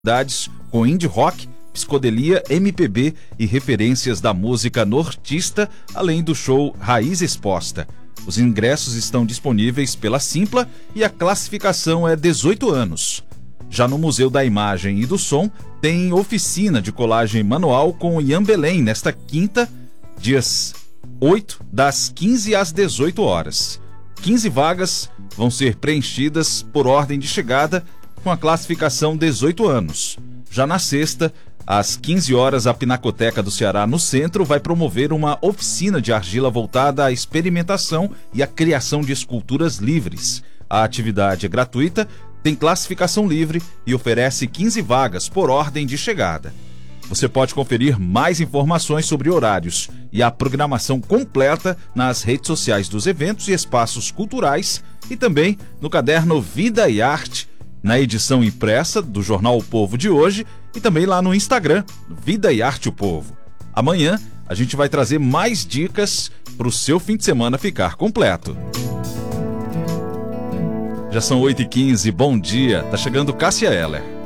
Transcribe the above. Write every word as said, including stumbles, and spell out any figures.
atividades com indie rock, psicodelia, M P B e referências da música nortista, além do show Raiz Exposta. Os ingressos estão disponíveis pela Simpla e a classificação é dezoito anos. Já no Museu da Imagem e do Som, tem oficina de colagem manual com Ian Belém nesta quinta, dias oito, das quinze às dezoito horas. quinze vagas vão ser preenchidas por ordem de chegada com a classificação dezoito anos. Já na sexta, às quinze horas, a Pinacoteca do Ceará, no centro, vai promover uma oficina de argila voltada à experimentação e à criação de esculturas livres. A atividade é gratuita, tem classificação livre e oferece quinze vagas por ordem de chegada. Você pode conferir mais informações sobre horários e a programação completa nas redes sociais dos eventos e espaços culturais e também no caderno Vida e Arte, na edição impressa do Jornal O Povo de hoje e também lá no Instagram, Vida e Arte o Povo. Amanhã a gente vai trazer mais dicas para o seu fim de semana ficar completo. Já são oito e quinze, bom dia, tá chegando Cássia Eller.